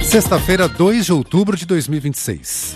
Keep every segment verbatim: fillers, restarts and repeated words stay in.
Sexta-feira, dois de outubro de dois mil e vinte e seis.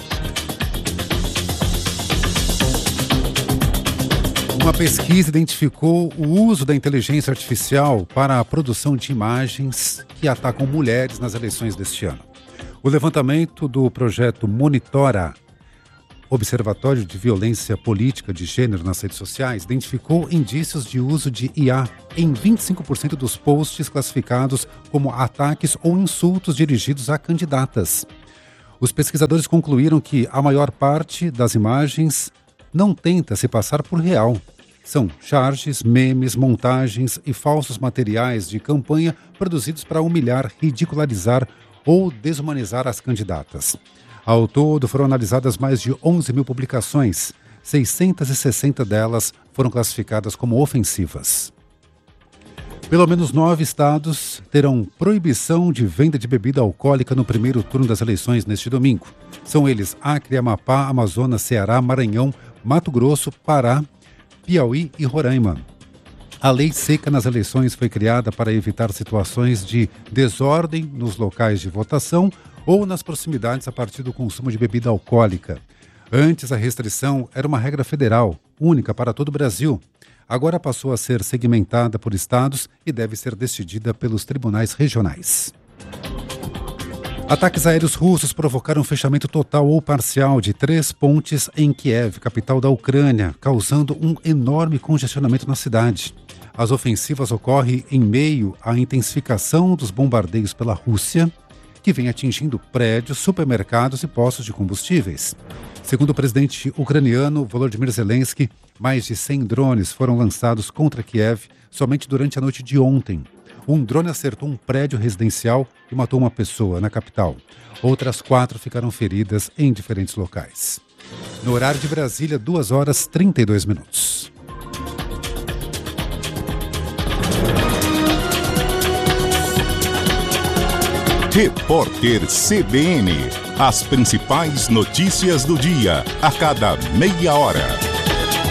Uma pesquisa identificou o uso da inteligência artificial para a produção de imagens que atacam mulheres nas eleições deste ano. O levantamento do projeto Monitora, Observatório de Violência Política de Gênero nas redes sociais, identificou indícios de uso de I A em vinte e cinco por cento dos posts classificados como ataques ou insultos dirigidos a candidatas. Os pesquisadores concluíram que a maior parte das imagens não tenta se passar por real. São charges, memes, montagens e falsos materiais de campanha produzidos para humilhar, ridicularizar ou desumanizar as candidatas. Ao todo, foram analisadas mais de onze mil publicações. seiscentas e sessenta delas foram classificadas como ofensivas. Pelo menos nove estados terão proibição de venda de bebida alcoólica no primeiro turno das eleições neste domingo. São eles Acre, Amapá, Amazonas, Ceará, Maranhão, Mato Grosso, Pará, Piauí e Roraima. A lei seca nas eleições foi criada para evitar situações de desordem nos locais de votação ou nas proximidades a partir do consumo de bebida alcoólica. Antes, a restrição era uma regra federal, única para todo o Brasil. Agora passou a ser segmentada por estados e deve ser decidida pelos tribunais regionais. Ataques aéreos russos provocaram fechamento total ou parcial de três pontes em Kiev, capital da Ucrânia, causando um enorme congestionamento na cidade. As ofensivas ocorrem em meio à intensificação dos bombardeios pela Rússia, que vem atingindo prédios, supermercados e postos de combustíveis. Segundo o presidente ucraniano Volodymyr Zelensky, mais de cem drones foram lançados contra Kiev somente durante a noite de ontem. Um drone acertou um prédio residencial e matou uma pessoa na capital. Outras quatro ficaram feridas em diferentes locais. No horário de Brasília, duas horas e trinta e dois minutos. Repórter C B N. As principais notícias do dia, a cada meia hora.